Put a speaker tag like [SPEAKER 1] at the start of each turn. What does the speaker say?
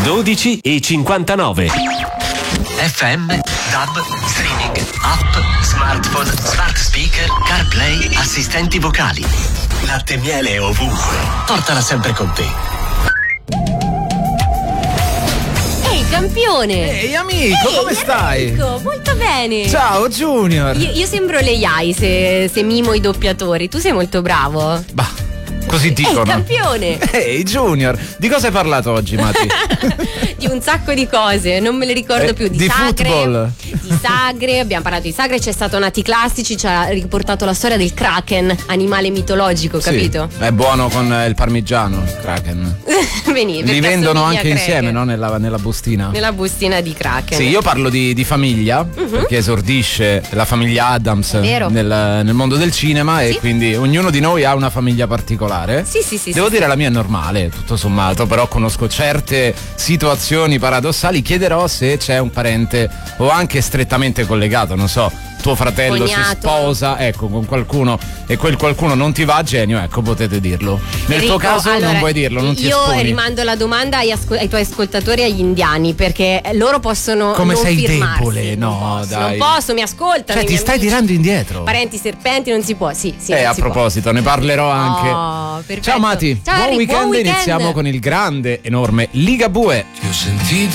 [SPEAKER 1] 12:59.
[SPEAKER 2] FM, DAB, streaming, app, smartphone, smart speaker, CarPlay, assistenti vocali. Latte miele è ovunque. Portala sempre con te.
[SPEAKER 3] Ehi campione!
[SPEAKER 4] Ehi amico, come stai?
[SPEAKER 3] Amico, molto bene.
[SPEAKER 4] Ciao Junior.
[SPEAKER 3] Io sembro le AI se mimo i doppiatori. Tu sei molto bravo.
[SPEAKER 4] Bah, così dicono.
[SPEAKER 3] Ehi campione!
[SPEAKER 4] Ehi Junior, di cosa hai parlato oggi Mati?
[SPEAKER 3] Di un sacco di cose, non me le ricordo più. Di sagre,
[SPEAKER 4] football.
[SPEAKER 3] di sagre, abbiamo parlato di sagre, c'è stato Nati Classici, ci ha riportato la storia del Kraken, animale mitologico, capito?
[SPEAKER 4] Sì, è buono con il parmigiano, il Kraken. Li vendono anche insieme, no? Nella bustina.
[SPEAKER 3] Nella bustina di Kraken.
[SPEAKER 4] Sì, io parlo di famiglia, perché esordisce la famiglia Addams nel mondo del cinema,
[SPEAKER 3] Sì.
[SPEAKER 4] e quindi ognuno di noi ha una famiglia particolare.
[SPEAKER 3] Sì.
[SPEAKER 4] Devo dire, la mia è normale, tutto sommato, però conosco certe situazioni paradossali. Chiederò se c'è un parente o anche strettamente collegato, non so, tuo fratello
[SPEAKER 3] Cognato.
[SPEAKER 4] si sposa, ecco, con qualcuno e quel qualcuno non ti va a genio, ecco, potete dirlo. Nel tuo caso
[SPEAKER 3] allora,
[SPEAKER 4] non puoi dirlo, non ti
[SPEAKER 3] io
[SPEAKER 4] esponi.
[SPEAKER 3] rimando la domanda ai tuoi ascoltatori e agli indiani, perché loro possono
[SPEAKER 4] Come
[SPEAKER 3] non
[SPEAKER 4] sei
[SPEAKER 3] firmarsi.
[SPEAKER 4] debole, no, dai.
[SPEAKER 3] Non posso, mi ascoltano.
[SPEAKER 4] Cioè,
[SPEAKER 3] i
[SPEAKER 4] ti
[SPEAKER 3] miei
[SPEAKER 4] stai
[SPEAKER 3] amici.
[SPEAKER 4] tirando indietro.
[SPEAKER 3] Parenti serpenti non si può, sì. non
[SPEAKER 4] A
[SPEAKER 3] si può.
[SPEAKER 4] proposito, ne parlerò anche.
[SPEAKER 3] Oh, perfetto.
[SPEAKER 4] Ciao Mati,
[SPEAKER 3] Ciao,
[SPEAKER 4] buon
[SPEAKER 3] Harry,
[SPEAKER 4] weekend.
[SPEAKER 3] buon weekend.
[SPEAKER 4] Iniziamo con il grande, enorme Ligabue.
[SPEAKER 5] Ti ho sentito